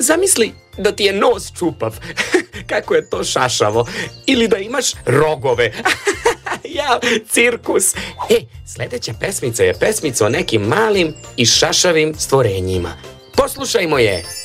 Zamisli da ti je nos čupav. Kako je to šašavo. Ili da imaš rogove. Ja, cirkus. Sljedeća pesmica je pesmica o nekim malim i šašavim stvorenjima. Poslušajmo je.